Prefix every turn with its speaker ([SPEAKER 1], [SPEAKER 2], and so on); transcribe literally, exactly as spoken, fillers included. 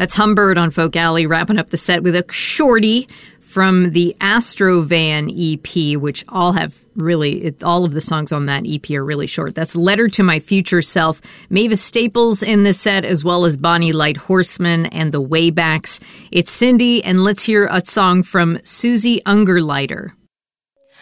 [SPEAKER 1] That's Humbird on Folk Alley, wrapping up the set with a shorty from the Astrovan E P, which all have really, it, all of the songs on that E P are really short. That's Letter to My Future Self. Mavis Staples in the set, as well as Bonnie Light Horseman and the Waybacks. It's Cindy, and let's hear a song from Susie Ungerleider.